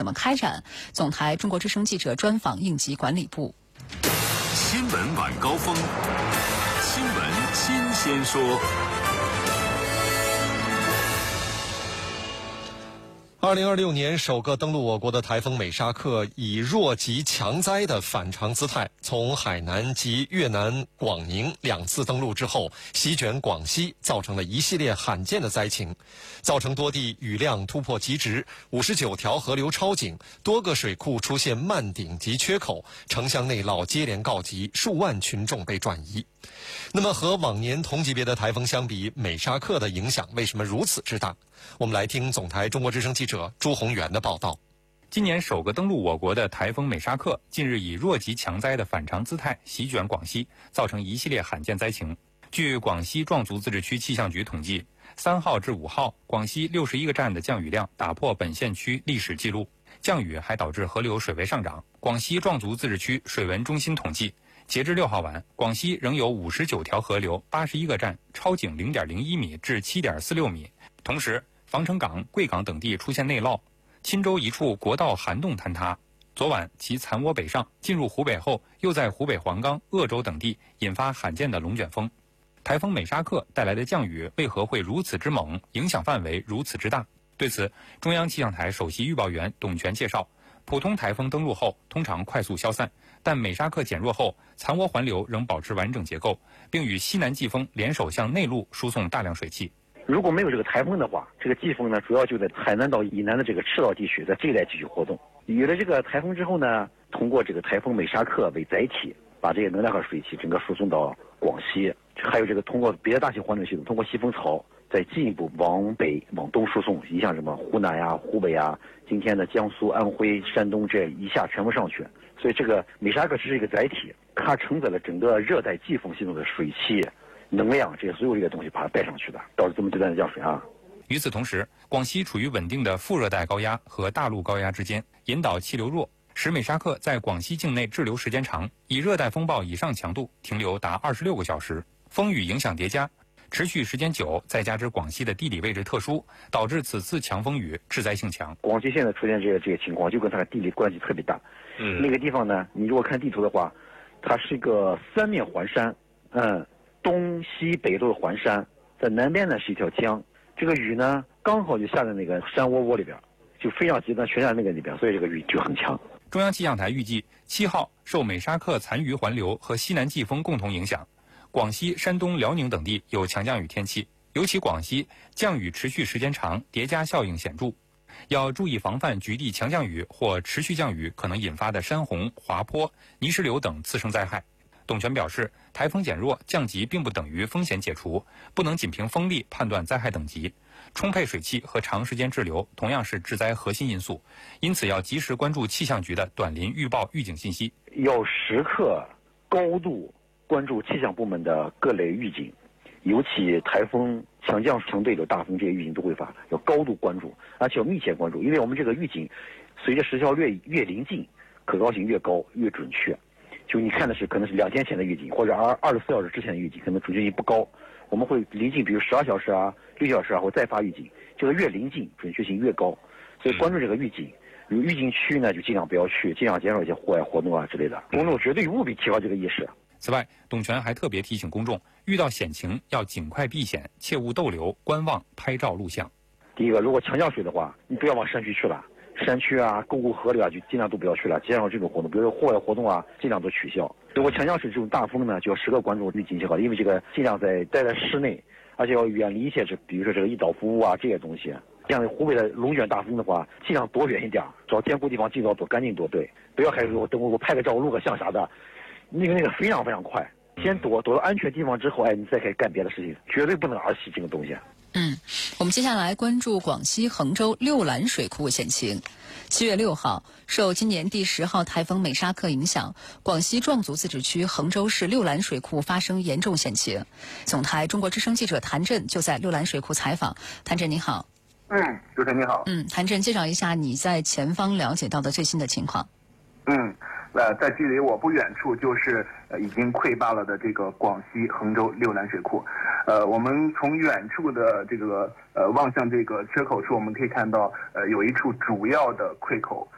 么开展？总台中国之声记者专访应急管理部。 新闻晚高峰，新闻新鲜说。 2026年首个登陆我国的台风美沙克以弱极强灾的反常姿态，从海南及越南广宁2次登陆之后，席卷广西，造成了一系列罕见的灾情，造成多地雨量突破极值，59条河流超警，多个水库出现漫顶及缺口，城乡内涝接连告急，数万群众被转移。那么和往年同级别的台风相比，美沙克的影响为什么如此之大？我们来听总台中国之声记者朱宏元的报道。 今年首个登陆我国的台风美沙克近日以弱极强灾的反常姿态席卷广西，造成一系列罕见灾情。据广西壮族自治区气象局统计，3号至5号，广西61个站的降雨量打破本县区历史记录，降雨还导致河流水位上涨。广西壮族自治区水文中心统计，截至6号晚，广西仍有59条河流、81个站超警0.01米至7.46米。同时，防城港、贵港等地出现内涝，钦州一处国道涵洞坍塌。昨晚其残涡北上，进入湖北后，又在湖北黄冈、鄂州等地引发罕见的龙卷风。台风美沙克带来的降雨为何会如此之猛，影响范围如此之大？对此，中央气象台首席预报员董全介绍，普通台风登陆后通常快速消散，但美沙克减弱后，残涡环流仍保持完整结构，并与西南季风联手向内陆输送大量水汽。 如果没有这个台风的话，这个季风呢，主要就在海南岛以南的这个赤道地区，在这一带继续活动。有了这个台风之后呢，通过这个台风美沙克为载体，把这些能量和水汽整个输送到广西，还有这个通过别的大型环流系统，通过西风槽再进一步往北、往东输送。你像什么湖南呀、湖北呀，今天的江苏、安徽、山东这一下全部上去。所以这个美沙克只是一个载体，它承载了整个热带季风系统的水汽、能量，这些所有这些东西把它带上去的，导致这么极端的降水啊。 与此同时，广西处于稳定的副热带高压和大陆高压之间，引导气流弱，使美沙克在广西境内滞留时间长，以热带风暴以上强度停留达26个小时，风雨影响叠加，持续时间久，再加之广西的地理位置特殊，导致此次强风雨致灾性强。 广西现在出现这个情况，就跟它的地理关系特别大。那个地方呢，你如果看地图的话，它是一个3面环山，东西北都是环山，在南边呢是一条江，这个雨呢刚好就下在那个山窝里边，就非常极端，全在那个里边，所以这个雨就很强。 中央气象台预计7号受美沙克残余环流和西南季风共同影响，广西、山东、辽宁等地有强降雨天气，尤其广西降雨持续时间长，叠加效应显著，要注意防范局地强降雨或持续降雨可能引发的山洪、滑坡、泥石流等次生灾害。董全表示，台风减弱降级并不等于风险解除，不能仅凭风力判断灾害等级。充沛水汽和长时间滞留同样是致灾核心因素，因此要及时关注气象局的短临预报预警信息， 要时刻高度关注气象部门的各类预警，尤其台风强降、强对流、大风这些预警都会发，要高度关注，而且要密切关注，因为我们这个预警随着时效越临近，可靠性越高越准确。就你看的是可能是2天前的预警，或者24小时之前的预警，可能准确性不高。我们会临近，比如12小时啊、6小时啊，会再发预警，这个越临近准确性越高。所以关注这个预警，有预警区呢就尽量不要去，尽量减少一些户外活动啊之类的。公众绝对务必提高这个意识。 此外，董全还特别提醒公众，遇到险情要尽快避险，切勿逗留、观望、拍照录像。 第一个，如果强降水的话，你不要往山区去了。山区啊、沟沟河流啊，就尽量都不要去了。减少这种活动，比如说户外活动啊，尽量都取消。如果强降水这种大风呢，就要时刻关注预警信号，因为这个尽量待在室内，而且要远离一些比如说这个易倒浮物啊这些东西。像湖北的龙卷大风的话，尽量躲远一点，找坚固地方尽早躲，赶紧躲。对，不要还说等我拍个照、录个像啥的，那个非常非常快。先躲到安全地方之后，你再开始干别的事情，绝对不能儿戏这个东西。 我们接下来关注广西衡州六兰水库险情。7月6号，受今年第10号台风美沙克影响，广西壮族自治区衡州市六兰水库发生严重险情。总台中国之声记者谭震就在六兰水库采访。谭震你好。 主持人你好。 谭震，介绍一下你在前方了解到的最新的情况。 在距离我不远处就是已经溃坝了的这个广西衡州六兰水库。我们从远处的这个望向这个缺口处，我们可以看到有一处主要的溃口，